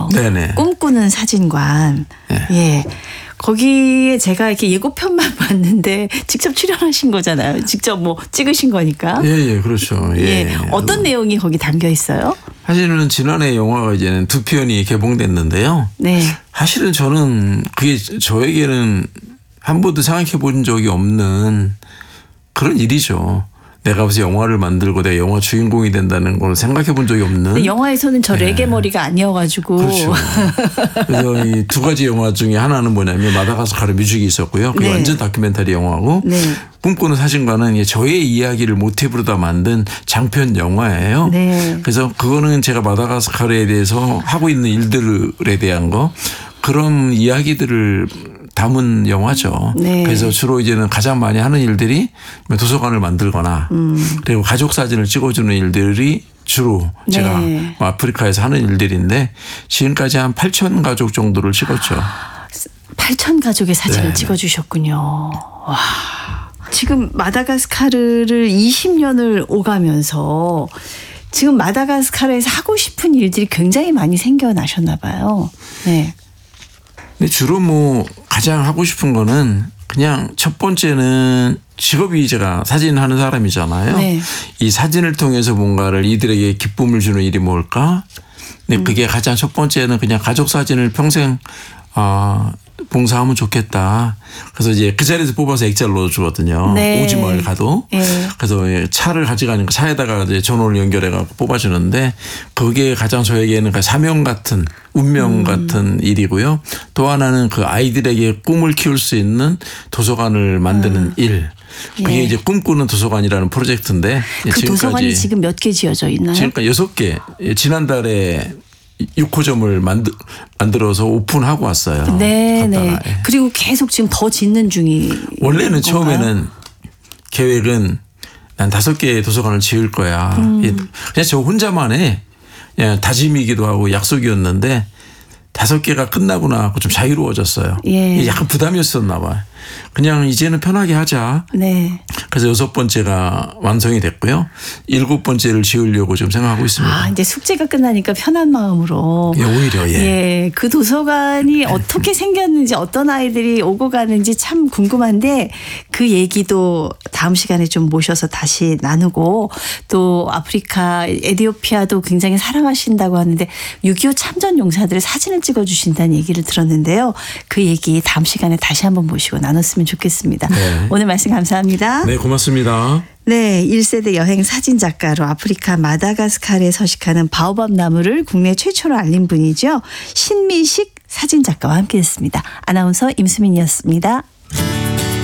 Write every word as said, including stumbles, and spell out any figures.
네네. 꿈꾸는 사진관. 네. 예. 거기에 제가 이렇게 예고편만 봤는데 직접 출연하신 거잖아요. 직접 뭐 찍으신 거니까. 예, 예, 그렇죠. 예. 예. 어떤 내용이 거기 담겨 있어요? 사실은 지난해 영화가 이제는 두 편이 개봉됐는데요. 네. 사실은 저는 그게 저에게는 한 번도 생각해 본 적이 없는 그런 일이죠. 내가 무슨 영화를 만들고 내가 영화 주인공이 된다는 걸 생각해 본 적이 없는. 영화에서는 저 레게 네. 머리가 아니어가지고. 그렇죠. 그래서 이 두 가지 영화 중에 하나는 뭐냐면 마다가스카르 뮤직이 있었고요. 그게 네. 완전 다큐멘터리 영화고 네. 꿈꾸는 사진관은 저의 이야기를 모티브로 다 만든 장편 영화예요. 네. 그래서 그거는 제가 마다가스카르에 대해서 하고 있는 일들에 대한 거 그런 이야기들을 담은 영화죠. 네. 그래서 주로 이제는 가장 많이 하는 일들이 도서관을 만들거나 음. 그리고 가족 사진을 찍어주는 일들이 주로 제가 네. 아프리카에서 하는 일들인데 지금까지 한 팔천 가족 정도를 찍었죠. 팔천 가족의 사진을 네. 찍어주셨군요. 와. 지금 마다가스카르를 이십 년을 오가면서 지금 마다가스카르에서 하고 싶은 일들이 굉장히 많이 생겨나셨나 봐요. 네. 근데 주로 뭐 가장 하고 싶은 거는 그냥 첫 번째는 직업이 제가 사진하는 사람이잖아요. 네. 이 사진을 통해서 뭔가를 이들에게 기쁨을 주는 일이 뭘까? 근데 음. 그게 가장 첫 번째는 그냥 가족 사진을 평생 아, 봉사하면 좋겠다. 그래서 이제 그 자리에서 뽑아서 액자를 넣어주거든요. 네. 오지마을 가도. 네. 그래서 차를 가져가니까 차에다가 이제 전원을 연결해갖고 뽑아주는데 그게 가장 저에게는 사명 같은 운명 음. 같은 일이고요. 또 하나는 그 아이들에게 꿈을 키울 수 있는 도서관을 만드는 음. 일. 그게 예. 이제 꿈꾸는 도서관이라는 프로젝트인데 그 지금까지 도서관이 지금 몇 개 지어져 있나요? 지금까지 여섯 개. 지난달에 육 호점을 만들, 만들어서 오픈하고 왔어요. 네, 네. 그리고 계속 지금 더 짓는 중이. 원래는 건가요? 처음에는 계획은 난 다섯 개의 도서관을 지을 거야. 음. 그냥 저 혼자만의 그냥 다짐이기도 하고 약속이었는데 다섯 개가 끝나고 나고 좀 자유로워졌어요. 예. 약간 부담이었었나 봐요. 그냥 이제는 편하게 하자. 네. 그래서 여섯 번째가 완성이 됐고요. 일곱 번째를 지으려고 좀 생각하고 있습니다. 아, 이제 숙제가 끝나니까 편한 마음으로. 예, 오히려 예. 예, 그 도서관이 어떻게 생겼는지 어떤 아이들이 오고 가는지 참 궁금한데 그 얘기도 다음 시간에 좀 모셔서 다시 나누고 또 아프리카 에티오피아도 굉장히 사랑하신다고 하는데 육이오 참전 용사들의 사진을 찍어주신다는 얘기를 들었는데요. 그 얘기 다음 시간에 다시 한번 모시고 나눴으면 좋겠습니다. 네. 오늘 말씀 감사합니다. 네, 고맙습니다. 네, 일 세대 여행 사진작가로 아프리카 마다가스카르에 서식하는 바오밥 나무를 국내 최초로 알린 분이죠. 신미식 사진작가와 함께했습니다. 아나운서 임수민이었습니다.